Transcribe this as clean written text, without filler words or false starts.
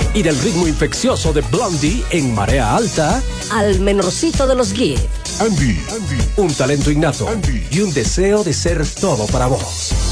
Y del ritmo infeccioso de Blondie en Marea Alta al menorcito de los Gibb. Andy, un talento innato y un deseo de ser todo para vos.